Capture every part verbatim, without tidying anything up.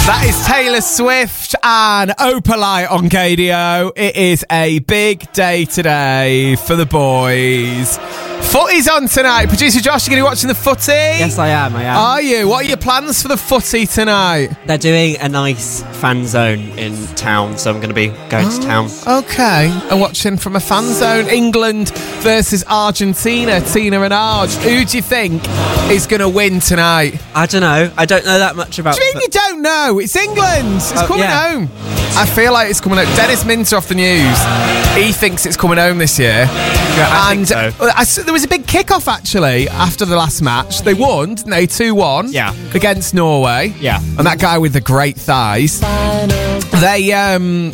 That is Taylor Swift and Opalite on K D O. It is a big day today for the boys. Footy's on tonight. Producer Josh, you going to be watching the footy? Yes, I am, I am. Are you? What are your plans for the footy tonight? They're doing a nice fan zone in town, so I'm going to be going oh, to town. Okay. And watching from a fan zone. England versus Argentina, Tina and Arj. Who do you think is going to win tonight? I don't know. I don't know that much about... Do you mean you don't know? It's England. It's oh, coming yeah. home. I feel like it's coming home. Dennis Minter off the news. He thinks it's coming home this year. Yeah, I and think so. I, there was a big kick-off, actually, after the last match. They won, didn't they? two one Yeah. Against Norway. Yeah. And that guy with the great thighs. They, um...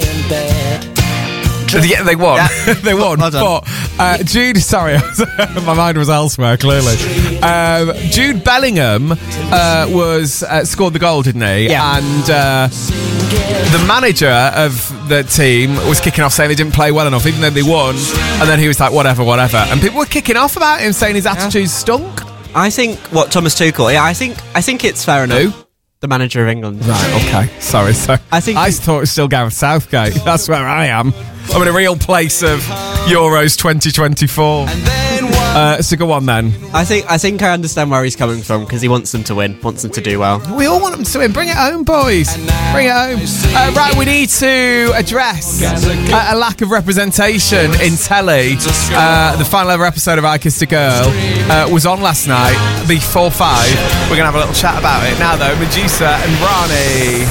Yeah, they won. Yeah. they won. Well done. But uh, Jude, sorry, my mind was elsewhere. Clearly, um, Jude Bellingham uh, was uh, scored the goal, didn't he? Yeah. And uh, the manager of the team was kicking off, saying they didn't play well enough, even though they won. And then he was like, "Whatever, whatever." And people were kicking off about him, saying his attitude yeah. stunk. I think what Thomas Tuchel. Yeah, I think I think it's fair enough. Who? The manager of England. Right. Okay. Sorry. So I think I he- thought it was still Gareth Southgate. That's where I am. I'm in a real place of Euros twenty twenty-four. Uh, so go on then. I think I think I understand where he's coming from because he wants them to win, wants them to do well. We all want them to win. Bring it home, boys. Bring it home. Uh, right, we need to address a, a lack of representation in telly. Uh, the final ever episode of I Kissed a Girl uh, was on last night, the four five. We're going to have a little chat about it now, though. Medusa and Rani.